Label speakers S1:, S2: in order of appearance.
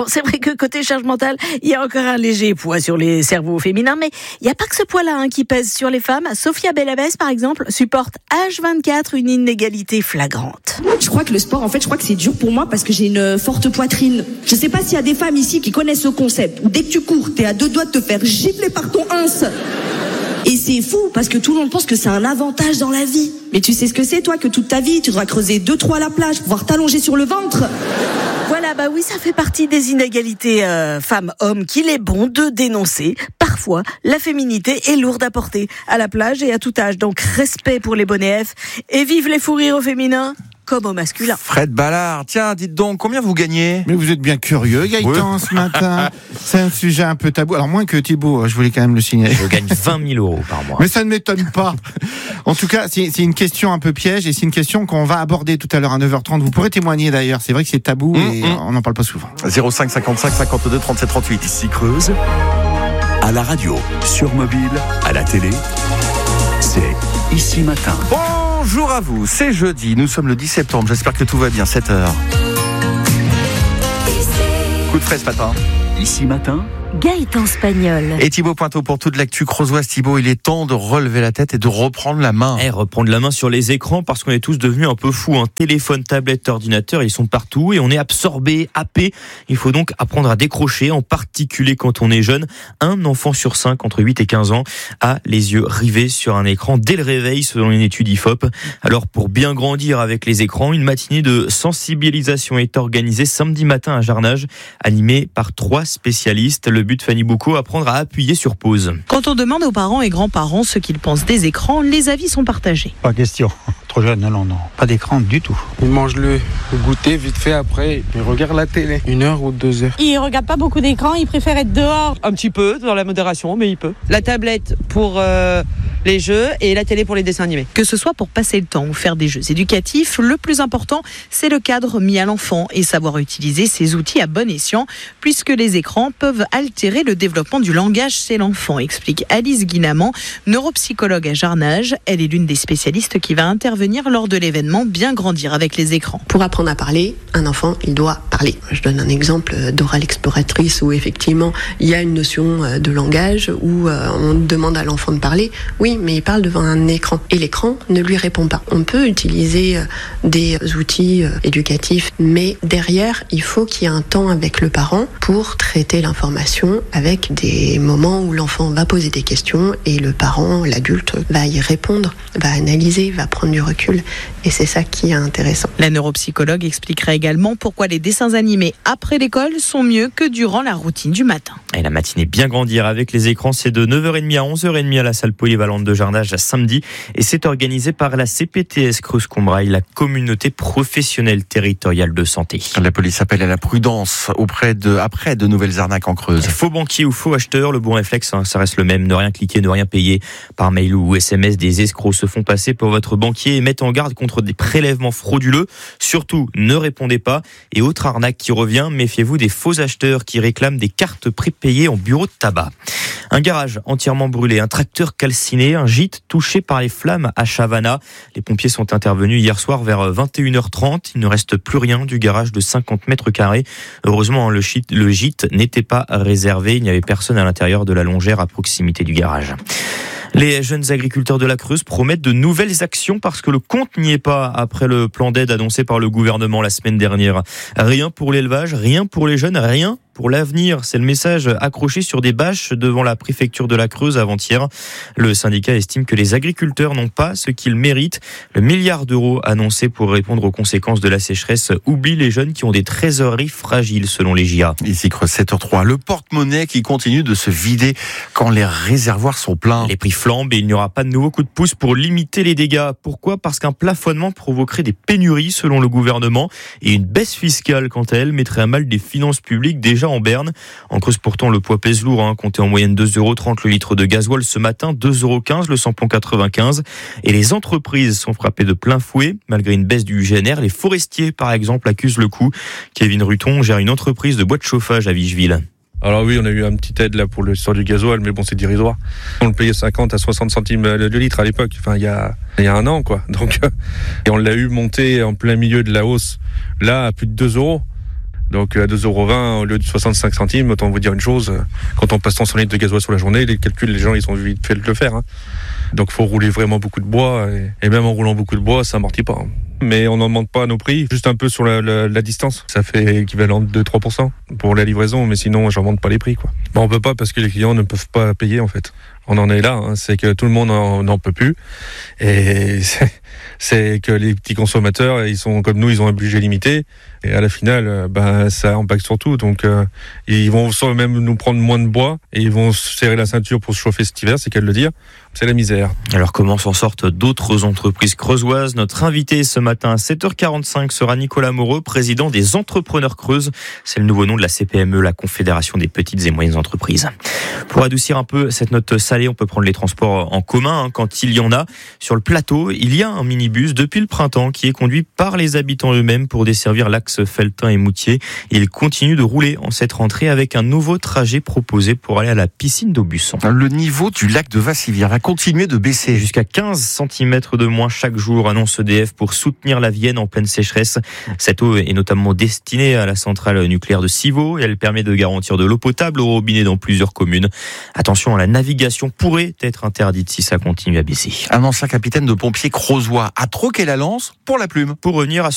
S1: c'est vrai que côté charge mentale, il y a encore un léger poids sur les cerveaux féminins, mais il n'y a pas que ce poids-là qui pèse sur les femmes. Sophia Bellavès, par exemple, supporte H24 une inégalité flagrante.
S2: Je crois que le sport, je crois que c'est dur pour moi parce que j'ai une forte poitrine. Je sais pas s'il y a des femmes ici qui connaissent ce concept, où dès que tu cours, t'es à 2 doigts de te faire gifler par ton ins. Et c'est fou, parce que tout le monde pense que c'est un avantage dans la vie. Mais tu sais ce que c'est, toi, que toute ta vie, tu devras creuser 2 trous à la plage, pouvoir t'allonger sur le ventre.
S1: Voilà, oui, ça fait partie des inégalités femmes-hommes qu'il est bon de dénoncer. Parfois, la féminité est lourde à porter, à la plage et à tout âge. Donc, respect pour les bonnets F et vive les fous rires au féminin comme au masculin.
S3: Fred Ballard, tiens, dites donc, combien vous gagnez ?
S4: Mais vous êtes bien curieux, Gaëtan, ce matin. C'est un sujet un peu tabou. Alors, moins que Thibaut, je voulais quand même le signaler.
S5: Je gagne 20 000 € par mois.
S4: Mais ça ne m'étonne pas. En tout cas, c'est une question un peu piège et c'est une question qu'on va aborder tout à l'heure à 9h30. Vous pourrez témoigner d'ailleurs. C'est vrai que c'est tabou et on n'en parle pas souvent.
S3: 05 55 52 37 38.
S6: Ici Creuse, à la radio, sur mobile, à la télé, c'est Ici Matin.
S3: Bonjour à vous, c'est jeudi, nous sommes le 10 septembre, j'espère que tout va bien, 7h. Coup de frais ce matin.
S6: Ici Matin,
S1: Gaëtan Spagnol.
S3: Et Thibaut Pointeau pour toute l'actu creusoise. Thibaut, il est temps de relever la tête et de reprendre la main.
S5: Reprendre la main sur les écrans parce qu'on est tous devenus un peu fous. Téléphone, tablette, ordinateur, ils sont partout et on est absorbé, happé. Il faut donc apprendre à décrocher, en particulier quand on est jeune. Un enfant sur 5 entre 8 et 15 ans a les yeux rivés sur un écran dès le réveil selon une étude IFOP. Alors pour bien grandir avec les écrans, une matinée de sensibilisation est organisée samedi matin à Jarnage, animée par 3 spécialistes. Le but, Fanny Boucaud, apprendre à appuyer sur pause.
S7: Quand on demande aux parents et grands-parents ce qu'ils pensent des écrans, les avis sont partagés.
S8: Pas question. Trop jeune, non. Pas d'écran du tout.
S9: Il mange le goûter vite fait après, il regarde la télé, 1 heure ou 2 heures.
S10: Il regarde pas beaucoup d'écran, il préfère être dehors.
S11: Un petit peu, dans la modération, mais il peut. La tablette pour les jeux et la télé pour les dessins animés.
S7: Que ce soit pour passer le temps ou faire des jeux éducatifs, le plus important, c'est le cadre mis à l'enfant et savoir utiliser ces outils à bon escient, puisque les écrans peuvent altérer le développement du langage chez l'enfant, explique Alice Guinamant, neuropsychologue à Jarnage. Elle est l'une des spécialistes qui va intervenir lors de l'événement Bien grandir avec les écrans.
S12: Pour apprendre à parler, un enfant, il doit parler. Je donne un exemple d'oral exploratrice où effectivement, il y a une notion de langage où on demande à l'enfant de parler. Oui, mais il parle devant un écran et l'écran ne lui répond pas. On peut utiliser des outils éducatifs, mais derrière, il faut qu'il y ait un temps avec le parent pour traiter l'information avec des moments où l'enfant va poser des questions et le parent, l'adulte, va y répondre, va analyser, va prendre du recul et c'est ça qui est intéressant.
S7: La neuropsychologue expliquera également pourquoi les dessins animés après l'école sont mieux que durant la routine du matin.
S5: Et la matinée Bien grandir avec les écrans, c'est de 9h30 à 11h30 à la salle polyvalente de Jarnage à samedi et c'est organisé par la CPTS Creuse-Combrailles, la communauté professionnelle territoriale de santé.
S3: La police appelle à la prudence après de nouvelles arnaques en Creuse.
S5: Faux banquier ou faux acheteur, le bon réflexe, ça reste le même. Ne rien cliquer, ne rien payer. Par mail ou SMS, des escrocs se font passer pour votre banquier et mettent en garde contre des prélèvements frauduleux. Surtout, ne répondez pas. Et autre arnaque qui revient, méfiez-vous des faux acheteurs qui réclament des cartes prépayées en bureau de tabac. Un garage entièrement brûlé, un tracteur calciné, un gîte touché par les flammes à Chavannes. Les pompiers sont intervenus hier soir vers 21h30. Il ne reste plus rien du garage de 50 mètres carrés. Heureusement, le gîte n'était pas réservé. Il n'y avait personne à l'intérieur de la longère à proximité du garage. Les jeunes agriculteurs de la Creuse promettent de nouvelles actions parce que le compte n'y est pas après le plan d'aide annoncé par le gouvernement la semaine dernière. Rien pour l'élevage, rien pour les jeunes, rien pour l'avenir. C'est le message accroché sur des bâches devant la préfecture de la Creuse avant-hier. Le syndicat estime que les agriculteurs n'ont pas ce qu'ils méritent. Le milliard d'euros annoncé pour répondre aux conséquences de la sécheresse oublie les jeunes qui ont des trésoreries fragiles selon les JA.
S3: Ici Creuse 7h03, le porte-monnaie qui continue de se vider quand les réservoirs sont pleins.
S5: Les prix flambent et il n'y aura pas de nouveau coup de pouce pour limiter les dégâts. Pourquoi ? Parce qu'un plafonnement provoquerait des pénuries selon le gouvernement et une baisse fiscale quant à elle mettrait à mal des finances publiques déjà en berne. En Creuse pourtant le poids pèse lourd, comptez en moyenne 2,30 € le litre de gasoil ce matin, 2,15 € le samplon 95 et les entreprises sont frappées de plein fouet malgré une baisse du GNR. Les forestiers par exemple accusent le coup. Kevin Ruton gère une entreprise de bois de chauffage à Vigeville.
S9: Alors oui, on a eu une petite aide là pour le sort du gasoil, mais bon, c'est dérisoire. On le payait 50 à 60 centimes le litre à l'époque, enfin il y a 1 an quoi. Donc et on l'a eu monté en plein milieu de la hausse, là à plus de 2 €. Donc à 2,20€ au lieu de 65 centimes, autant vous dire une chose, quand on passe 100 litres de gasoil sur la journée, les calculs, les gens ils sont vite fait de le faire. Donc faut rouler vraiment beaucoup de bois, et même en roulant beaucoup de bois, ça amortit pas. Mais on n'en demande pas à nos prix, juste un peu sur la distance. Ça fait équivalent de 2-3% pour la livraison, mais sinon j'en monte pas les prix, quoi. Bon, on peut pas parce que les clients ne peuvent pas payer en fait. On en est là, c'est que tout le monde n'en peut plus, et c'est que les petits consommateurs, ils sont comme nous, ils ont un budget limité, et à la finale, ça impacte sur tout. Donc ils vont soit même nous prendre moins de bois, et ils vont se serrer la ceinture pour se chauffer cet hiver, c'est qu'à le dire. C'est la misère.
S5: Alors comment s'en sortent d'autres entreprises creusoises? Notre invité ce matin à 7h45 sera Nicolas Moreau, président des Entrepreneurs Creuses. C'est le nouveau nom de la CPME, la Confédération des petites et moyennes entreprises. Pour adoucir un peu cette note salée, on peut prendre les transports en commun quand il y en a. Sur le plateau, il y a un minibus depuis le printemps qui est conduit par les habitants eux-mêmes pour desservir l'axe Felletin et Moutier. Il continue de rouler en cette rentrée avec un nouveau trajet proposé pour aller à la piscine d'Aubusson.
S3: Le niveau du lac de Vassivière a continué de baisser.
S5: Jusqu'à 15 cm de moins chaque jour, annonce EDF, pour soutenir la Vienne en pleine sécheresse. Cette eau est notamment destinée à la centrale nucléaire de Civaux et elle permet de garantir de l'eau potable au robinet dans plusieurs communes. Attention, la navigation pourrait être interdite si ça continue à baisser.
S3: Un ancien capitaine de pompiers creusois a troqué la lance pour la plume.
S5: Pour revenir à